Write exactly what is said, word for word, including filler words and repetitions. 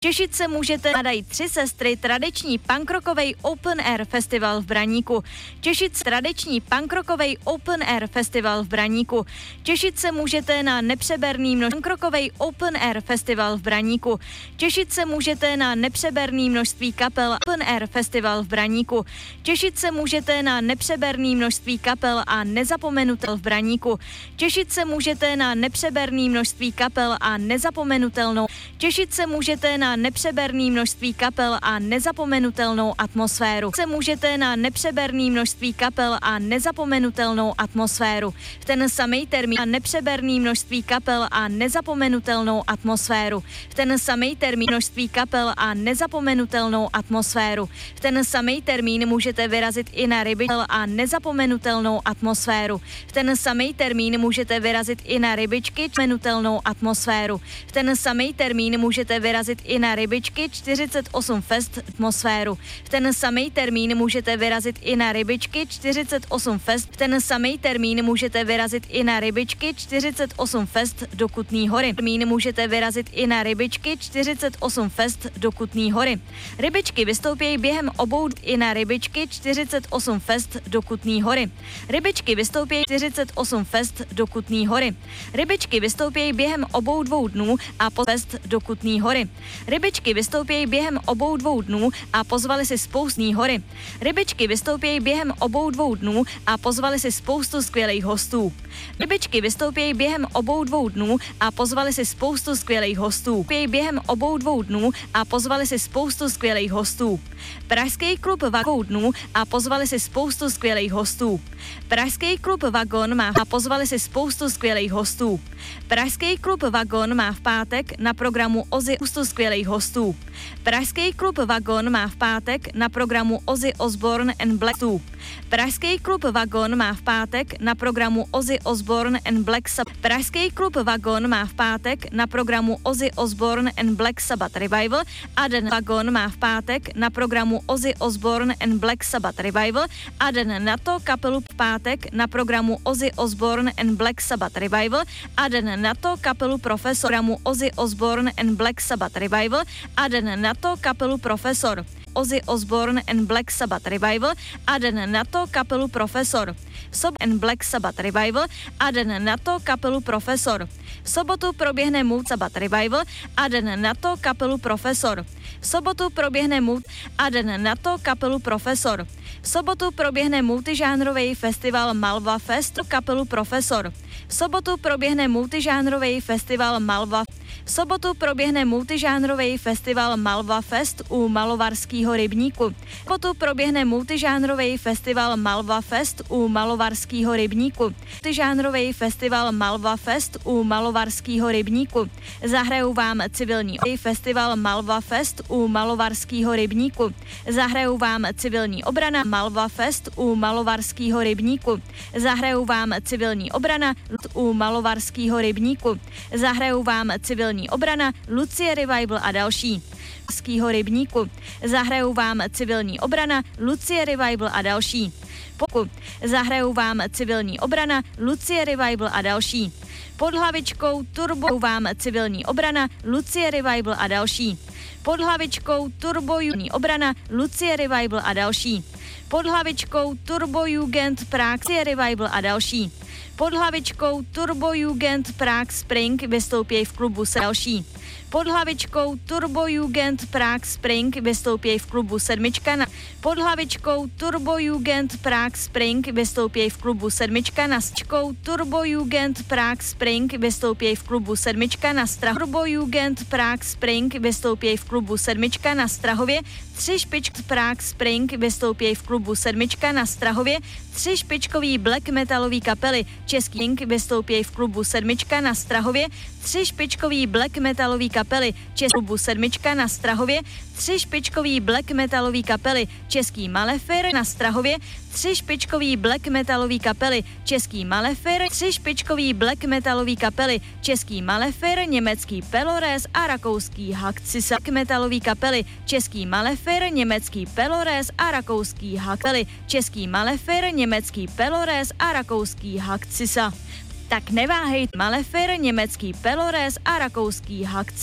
Těšit se můžete na dají tři sestry tradiční punkrockovej Open Air Festival v Braníku. Těšit se tradiční punkrockovej Open Air Festival v Braníku. Těšit se můžete na nepřeberný množství punkrockovej Open Air Festival v Braníku. Těšit se můžete na nepřeberný množství kapel Open Air Festival v Braníku. Těšit se můžete na nepřeberný množství kapel a nezapomenutel v Braníku. Těšit se můžete na nepřeberný množství kapel a nezapomenutelnou. Těšit se můžete na nepřeberný množství kapel a nezapomenutelnou atmosféru. Se můžete na nepřeberný množství kapel a nezapomenutelnou atmosféru. V ten samý termín na nepřeberný množství kapel a nezapomenutelnou atmosféru. V ten samý termín množství kapel a nezapomenutelnou atmosféru. V ten samý termín můžete vyrazit i na rybičky a nezapomenutelnou atmosféru. V ten samý termín můžete vyrazit i na rybičky nezapomenutelnou atmosféru. V ten samý termín můžete vyrazit i na rybičky čtyřicet osm Fest atmosféru. V ten samý termín můžete vyrazit i na rybičky čtyřicet osm Fest. V ten samý termín můžete vyrazit i na rybičky čtyřicet osm Fest do Kutný Hory. Termín můžete vyrazit i na rybičky čtyřicet osm Fest do Kutný Hory. Rybičky vystoupí během obou i na rybičky čtyřicet osm Fest do Kutný Hory. Rybičky vystoupí čtyřicet osm Fest do Kutný Hory. Rybičky vystoupí během obou dvou dnů a po Fest do Kutný Hory. Rybičky vystoupí během obou dvou dnů a pozvali si spoustní hory. Rybičky vystoupí během obou dvou dnů a pozvali si spoustu skvělých hostů. Rybičky vystoupí během obou dvou dnů a pozvali si spoustu skvělých hostů. Během obou dvou dnů a pozvali si spoustu skvělých hostů. Pražský klub Vagon dnů a pozvali si spoustu skvělých hostů. Pražský klub Vagon má a pozvali si spoustu skvělých hostů. Pražský klub Vagon má v pátek na programu Ozzy spoustu skvělých hostů. Pražský klub Vagon má v pátek na programu Ozzy Osbourne and Black Sabbath. Pražský klub Vagon má v pátek na programu Ozzy Osbourne and Black Sabbath. Pražský klub Vagon má v pátek na programu Ozzy Osbourne and Black Sabbath Revival a den Vagon má v pátek na programu Ozzy Osbourne and Black Sabbath Revival a den na to kapelu v pátek na programu Ozzy Osbourne and Black Sabbath Revival a den na to kapelu Profesor programu Ozzy Osbourne and Black Sabbath Revival a den na to kapelu Profesor Ozzy Osbourne and Black Sabbath Revival a den na to kapelu Profesor Sob and Black Sabbath Revival a den na to kapelu Profesor. V sobotu proběhne Mood Sabbath Revival a den na to kapelu Profesor. V sobotu proběhne Mood a den na to kapelu Profesor. V sobotu proběhne multižánrový festival Malva Fest kapelu Profesor. V sobotu proběhne multižánrový festival Malva V sobotu proběhne multižánrový festival Malva Fest u Malovarského rybníku. V sobotu proběhne multižánrový festival Malva Fest u Malovarského rybníku. Multižánrový festival Malva Fest u Malovarského rybníku. Zahrajou vám civilní festival Malva Fest u Malovarského rybníku. Zahrajou vám civilní obrana Malva Fest u Malovarského rybníku. Zahrajou vám civilní obrana u Malovarského rybníku. Zahrajou vám civilní obrana, Lucie Revival a další. Skýho rybníku. Zahrajou vám civilní obrana, Lucie Revival a další. Pokud zahrajou vám civilní obrana, Lucie Revival a další. Pod hlavičkou Turbo vám civilní obrana, Lucie Revival a další. Pod hlavičkou Turbo obrana, Lucie Revival a další. Pod hlavičkou Turbo Jugend Prague Revival a další. Pod hlavičkou Turbo Jugend Prague Spring vystoupí v klubu se další. Pod hlavičkou Turbo Jugend Prague Spring vystoupí v klubu sedmička na pod hlavičkou Turbo Jugend Prague Spring vystoupí v klubu sedmička na stčkou Turbo Jugend Prague Spring vystoupí v klubu sedmička na Strah Turbo Jugend Prague Spring vystoupí v klubu sedmička na Strahově. Tři špičky Prague Spring vystoupí v klubu sedmička na Strahově. Tři špičkový black metalový kapely Český Ink vystoupí v klubu sedmička na Strahově. Tři špičkový black metalový kapely Český klubu sedmička na Strahově. Tři špičkový black metalový kapely Český Malefer na Strahově. Tři špičkový black metalový kapely Český Malefer. Tři špičkový black metalový kapely Český Malefer, německý Pelores a rakouský Haxisa. Black metalový kapely Český Malefer, německý Pelores a rakouský Haxisa. Český Malefer, německý Pelores a rakouský Haxisa. Tak neváhejte, Malefer, německý Pelores a rakouský Haxisa.